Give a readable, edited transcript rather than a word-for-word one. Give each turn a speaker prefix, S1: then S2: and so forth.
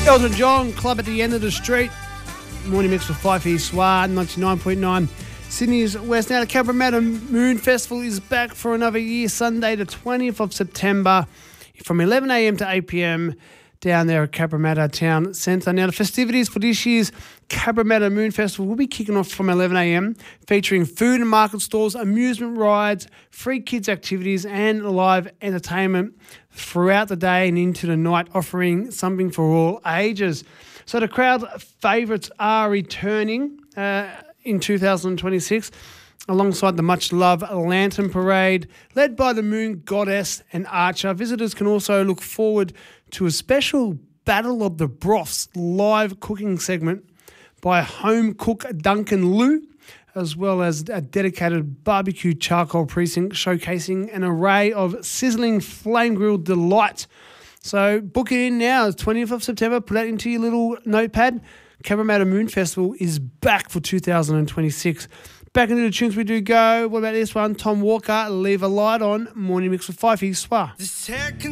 S1: Elton John, Club at the End of the Street. Morning mix with Fifey Swar, 99.9 Sydney's West. Now the Cabramatta Moon Festival is back for another year, Sunday the 20th of September from 11am to 8pm down there at Cabramatta Town Centre. Now the festivities for this year's Cabramatta Moon Festival will be kicking off from 11am, featuring food and market stalls, amusement rides, free kids activities and live entertainment throughout the day and into the night, offering something for all ages. So the crowd favourites are returning in 2026 alongside the much-loved Lantern Parade, led by the Moon Goddess and Archer. Visitors can also look forward to a special Battle of the Broths live cooking segment by home cook Duncan Liu, as well as a dedicated barbecue charcoal precinct showcasing an array of sizzling flame-grilled delight. So book it in now, 20th of September. Put that into your little notepad. Cabramatta Moon Festival is back for 2026. Back into the tunes we do go. What about this one? Tom Walker, Leave a Light On. Morning mix with Fifey Swar.